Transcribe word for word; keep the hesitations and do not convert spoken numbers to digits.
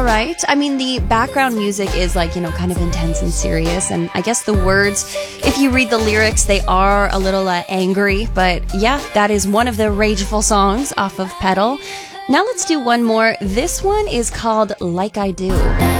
right. I mean, the background music is like, you know, kind of intense and serious. And I guess the words, if you read the lyrics, they are a little uh, angry. But yeah, that is one of the rageful songs off of Pedal. Now let's do one more. This one is called Like I Do.